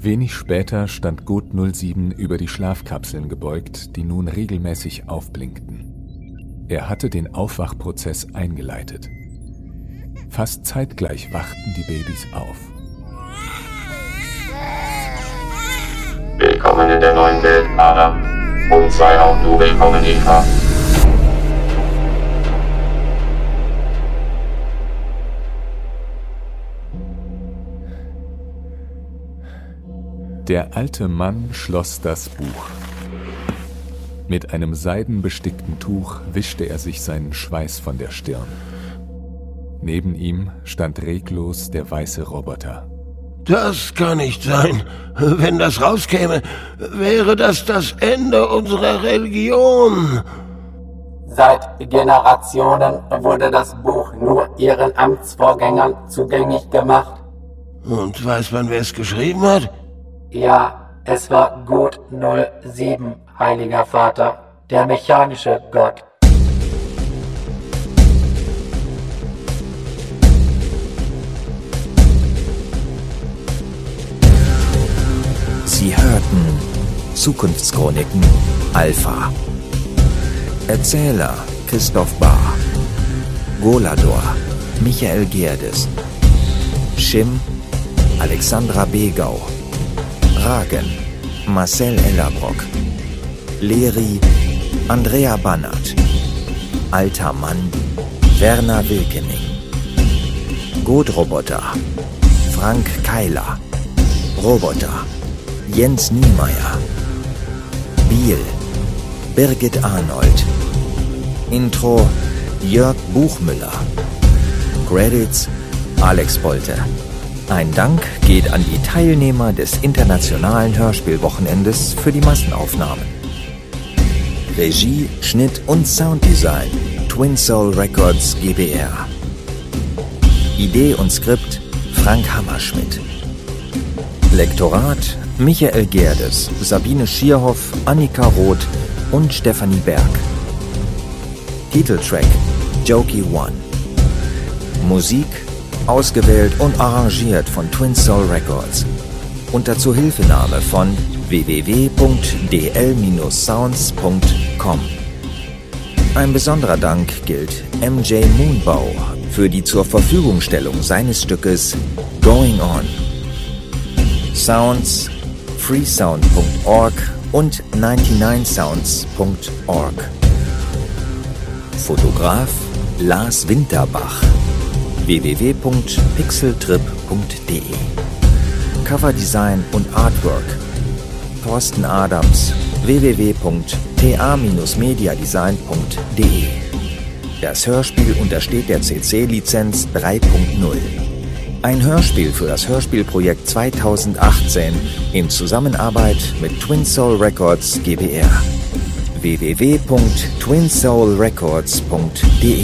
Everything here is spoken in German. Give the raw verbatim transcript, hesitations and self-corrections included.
Wenig später stand Gut null sieben über die Schlafkapseln gebeugt, die nun regelmäßig aufblinkten. Er hatte den Aufwachprozess eingeleitet. Fast zeitgleich wachten die Babys auf. Willkommen in der neuen Welt, Adam. Und sei auch du willkommen, Eva. Der alte Mann schloss das Buch. Mit einem seidenbestickten Tuch wischte er sich seinen Schweiß von der Stirn. Neben ihm stand reglos der weiße Roboter. Das kann nicht sein. Wenn das rauskäme, wäre das das Ende unserer Religion. Seit Generationen wurde das Buch nur ihren Amtsvorgängern zugänglich gemacht. Und weiß man, wer es geschrieben hat? Ja, es war Gut null sieben, Heiliger Vater, der mechanische Gott. Sie hörten Zukunftschroniken Alpha. Erzähler Christoph Bahr. Golador Michael Gerdes. Shim Alexandra Begau. Ragen Marcel Ellerbrock. Leri Andrea Bannert. Alter Mann Werner Wilkening. Gotroboter Frank Keiler. Roboter Jens Niemeyer. Biel Birgit Arnold. Intro Jörg Buchmüller. Credits Alex Bolte. Ein Dank geht an die Teilnehmer des Internationalen Hörspielwochenendes für die Massenaufnahmen. Regie, Schnitt und Sounddesign Twin Soul Records GbR. Idee und Skript Frank Hammerschmidt. Lektorat Michael Gerdes, Sabine Schierhoff, Annika Roth und Stefanie Berg. Titeltrack Jokey One. Musik ausgewählt und arrangiert von Twin Soul Records. Unter Zuhilfenahme von w w w punkt d l sounds punkt com. Ein besonderer Dank gilt M J Moonbau für die zur Verfügungstellung seines Stückes Going On. Sounds freesound punkt org und neunundneunzig sounds punkt org. Fotograf Lars Winterbach. w w w punkt pixeltrip punkt d e. Coverdesign und Artwork Thorsten Adams. w w w punkt t a mediadesign punkt d e. Das Hörspiel untersteht der C C-Lizenz drei punkt null. Ein Hörspiel für das Hörspielprojekt zweitausendachtzehn in Zusammenarbeit mit Twin Soul Records GbR. w w w punkt twin soul records punkt d e